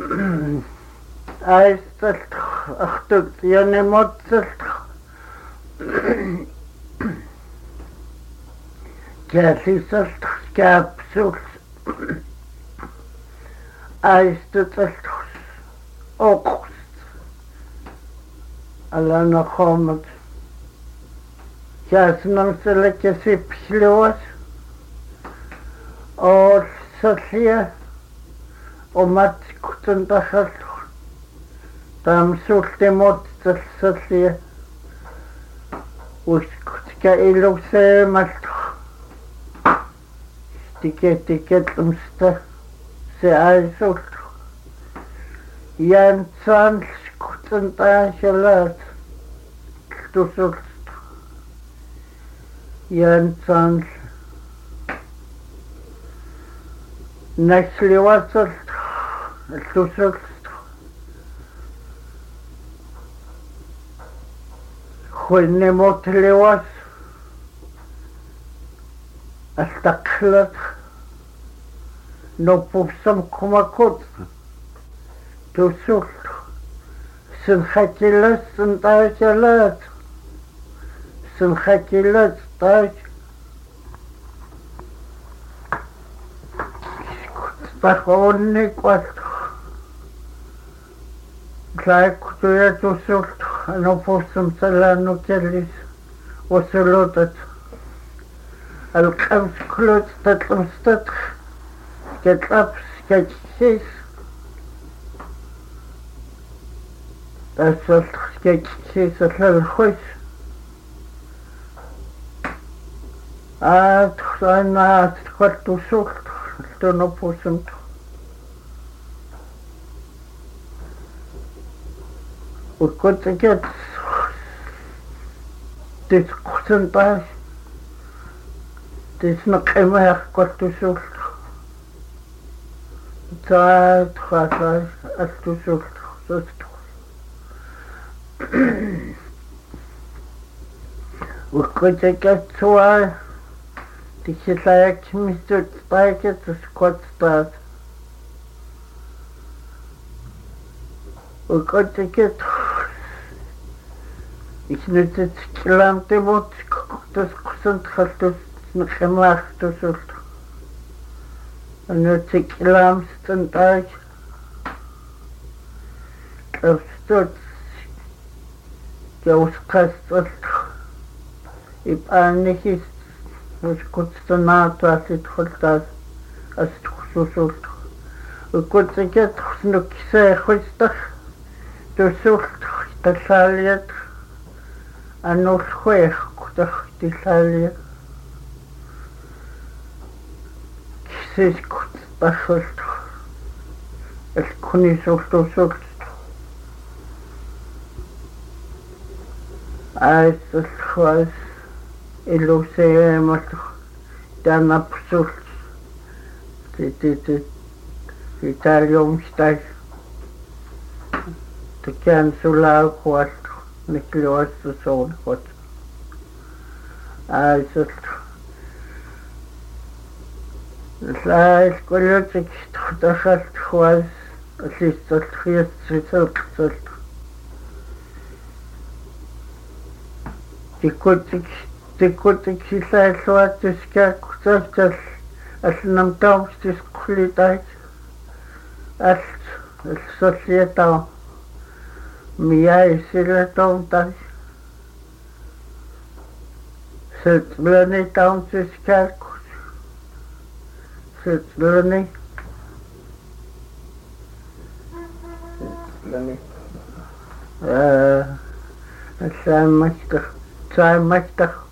Aistalt achtuk janemotsalt käsisalt käpsult aistutalt okust alana khomat käsnanselle käsipsluas or sallia omat kutundasalt tam sultemot sallia uskutkä iluseemalt tiketlumsta se aisult jantsan kutundasalt tusult jantsan näsliwasalt tusult Huilnemot lewas astaklat no pupsam kumakut tusult sin hakilas sin tajalat sin hakilas taj tahonni kwat Tlaikutuja tusult no pupsam salano kellis وسلوطت القمس كلوت تطلمستت كتلبس كتشيس تسلت كتشيس الخوش تخصانا تخلت وسلت تنبوسمت وكنت كت تسقسنطاش تسنقيمه قلت تاعت خاصاش أستسلت وكنت كتسوا تكتلاك مستوت طايكة تسكوت طاس وكنت كت Ich nütze gelamte Wort, das gesund hat das noch gemacht, das und nütze gelamst und Tag. Das tut Auskastet. Ich bin nicht ist, was kurz danach, was ich halt das, als du so und kurz geht noch sehr heute, du sucht das Salient. أنو الخويخ كتخت الحالية كسيس كت بخلت الكوني سلط عايز الخواز إلو سيامت دانا بسلط إيطاليوم ستاج تكان سلاو خوات نكلوس صون خط عايزت لا كلتك دخلت خواز ليست خيط سلط تكوتك سلاي سوات تسكاك تسكال أسنم توم تسكولي تاك السوسية توم مياه سيلا توم تاك سلطلني توم تسكاك سلطلني سلام مكتخ